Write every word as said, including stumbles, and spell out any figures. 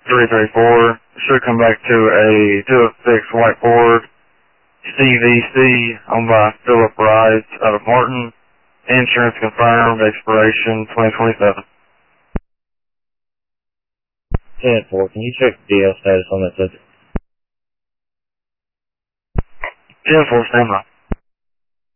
three three four. Should come back to a two oh six whiteboard. C V C owned by Philip Rise out of Martin. Insurance confirmed. Expiration twenty twenty-seven. ten four, can you check the D L status on that subject? ten four, stand by.